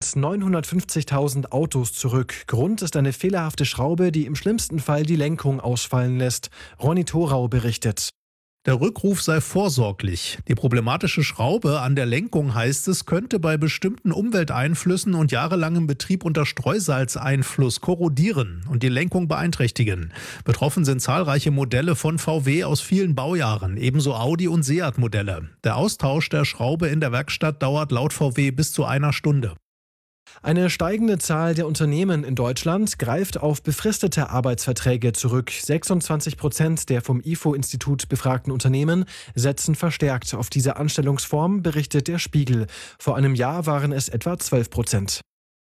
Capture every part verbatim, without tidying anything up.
rund neunhundertfünfzigtausend Autos zurück. Grund ist eine fehlerhafte Schraube, die im schlimmsten Fall die Lenkung ausfallen lässt. Ronny Thorau berichtet. Der Rückruf sei vorsorglich. Die problematische Schraube an der Lenkung, heißt es, könnte bei bestimmten Umwelteinflüssen und jahrelangem Betrieb unter Streusalzeinfluss korrodieren und die Lenkung beeinträchtigen. Betroffen sind zahlreiche Modelle von V W aus vielen Baujahren, ebenso Audi- und Seat-Modelle. Der Austausch der Schraube in der Werkstatt dauert laut V W bis zu einer Stunde. Eine steigende Zahl der Unternehmen in Deutschland greift auf befristete Arbeitsverträge zurück. sechsundzwanzig Prozent der vom I F O-Institut befragten Unternehmen setzen verstärkt auf diese Anstellungsform, berichtet der Spiegel. Vor einem Jahr waren es etwa zwölf Prozent.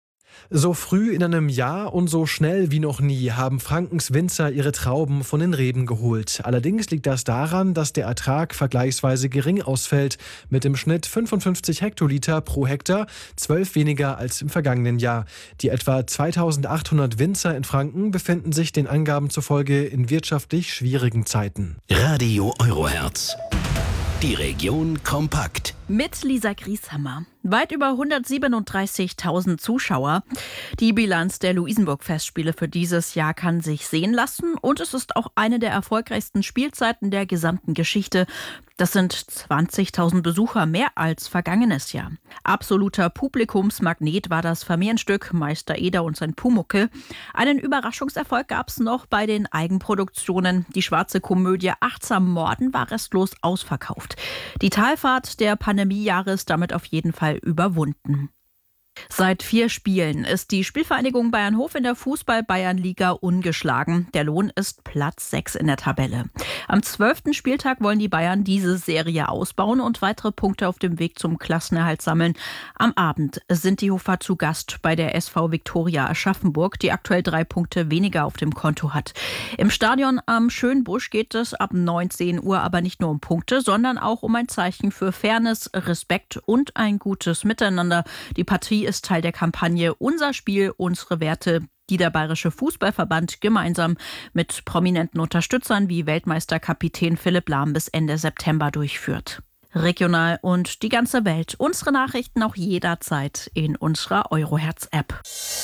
So früh in einem Jahr und so schnell wie noch nie haben Frankens Winzer ihre Trauben von den Reben geholt. Allerdings liegt das daran, dass der Ertrag vergleichsweise gering ausfällt. Mit im Schnitt fünfundfünfzig Hektoliter pro Hektar, zwölf weniger als im vergangenen Jahr. Die etwa zweitausendachthundert Winzer in Franken befinden sich den Angaben zufolge in wirtschaftlich schwierigen Zeiten. Radio Eurohertz. Die Region kompakt. Mit Lisa Grieshammer. Weit über hundertsiebenunddreißigtausend Zuschauer. Die Bilanz der Luisenburg-Festspiele für dieses Jahr kann sich sehen lassen und es ist auch eine der erfolgreichsten Spielzeiten der gesamten Geschichte. Das sind zwanzigtausend Besucher, mehr als vergangenes Jahr. Absoluter Publikumsmagnet war das Familienstück Meister Eder und sein Pumuckel. Einen Überraschungserfolg gab es noch bei den Eigenproduktionen. Die schwarze Komödie Achtsam Morden war restlos ausverkauft. Die Talfahrt der Pandemiejahre ist damit auf jeden Fall überwunden. Seit vier Spielen ist die Spielvereinigung Bayernhof in der Fußball-Bayernliga ungeschlagen. Der Lohn ist Platz sechs in der Tabelle. Am zwölften Spieltag wollen die Bayern diese Serie ausbauen und weitere Punkte auf dem Weg zum Klassenerhalt sammeln. Am Abend sind die Hofer zu Gast bei der S V Viktoria Aschaffenburg, die aktuell drei Punkte weniger auf dem Konto hat. Im Stadion am Schönbusch geht es ab neunzehn Uhr aber nicht nur um Punkte, sondern auch um ein Zeichen für Fairness, Respekt und ein gutes Miteinander. Die Partie ist Teil der Kampagne Unser Spiel, unsere Werte, die der Bayerische Fußballverband gemeinsam mit prominenten Unterstützern wie Weltmeisterkapitän Philipp Lahm bis Ende September durchführt. Regional und die ganze Welt. Unsere Nachrichten auch jederzeit in unserer Eurohertz-App.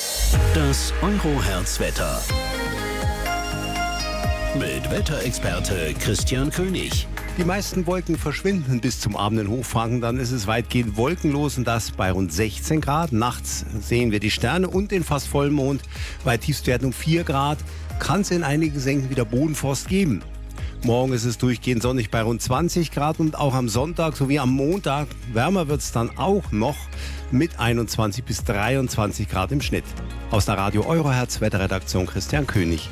Das Eurohertz-Wetter. Mit Wetterexperte Christian König. Die meisten Wolken verschwinden bis zum abenden Hochfranken. Dann ist es weitgehend wolkenlos und das bei rund sechzehn Grad. Nachts sehen wir die Sterne und den fast Vollmond. Bei Tiefstwerten um vier Grad kann es in einigen Senken wieder Bodenfrost geben. Morgen ist es durchgehend sonnig bei rund zwanzig Grad und auch am Sonntag sowie am Montag wärmer wird es dann auch noch mit einundzwanzig bis dreiundzwanzig Grad im Schnitt. Aus der Radio Eurohertz Wetterredaktion Christian König.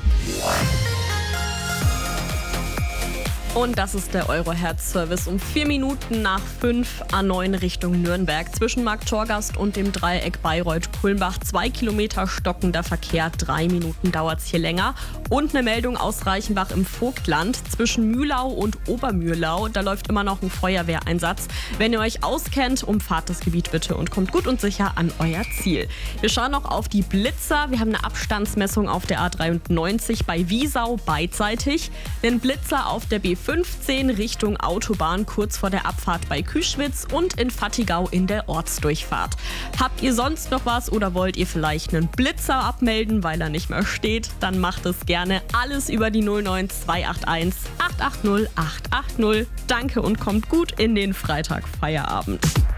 Und das ist der Eurohertz-Service um vier Minuten nach fünf A neun Richtung Nürnberg. Zwischen Marktorgast und dem Dreieck Bayreuth-Kulmbach zwei Kilometer stockender Verkehr. Drei Minuten dauert es hier länger. Und eine Meldung aus Reichenbach im Vogtland. Zwischen Mühlau und Obermühlau, da läuft immer noch ein Feuerwehreinsatz. Wenn ihr euch auskennt, umfahrt das Gebiet bitte und kommt gut und sicher an euer Ziel. Wir schauen noch auf die Blitzer. Wir haben eine Abstandsmessung auf der A dreiundneunzig bei Wiesau beidseitig. Den Blitzer auf der B fünfzehn Richtung Autobahn kurz vor der Abfahrt bei Küschwitz und in Fattigau in der Ortsdurchfahrt. Habt ihr sonst noch was oder wollt ihr vielleicht einen Blitzer abmelden, weil er nicht mehr steht? Dann macht es gerne. Alles über die null neun zwei acht eins acht acht null acht acht null. Danke und kommt gut in den Freitag Feierabend.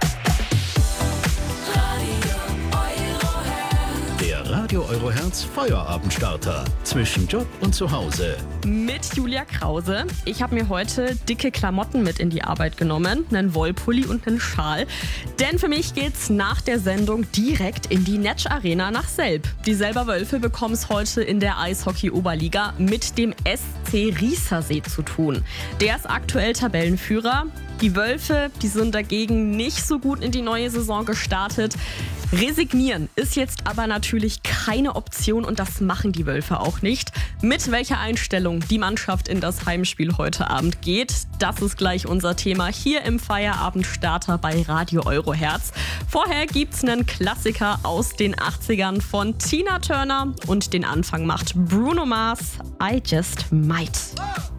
Radio Eurohertz Feierabendstarter zwischen Job und Zuhause. Mit Julia Krause. Ich habe mir heute dicke Klamotten mit in die Arbeit genommen, einen Wollpulli und einen Schal. Denn für mich geht's nach der Sendung direkt in die Netsch Arena nach Selb. Die Selber Wölfe bekommen es heute in der Eishockey-Oberliga mit dem S C Riesersee zu tun. Der ist aktuell Tabellenführer. Die Wölfe, die sind dagegen nicht so gut in die neue Saison gestartet. Resignieren ist jetzt aber natürlich keine Option und das machen die Wölfe auch nicht. Mit welcher Einstellung die Mannschaft in das Heimspiel heute Abend geht, das ist gleich unser Thema hier im Feierabendstarter bei Radio Eurohertz. Vorher gibt's einen Klassiker aus den achtzigern von Tina Turner und den Anfang macht Bruno Mars, I Just Might.